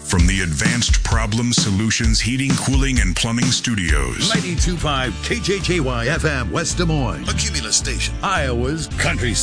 From the Advanced Problem Solutions Heating, Cooling, and Plumbing Studios. 92.5 KJJY FM, West Des Moines. A Cumulus station. Iowa's country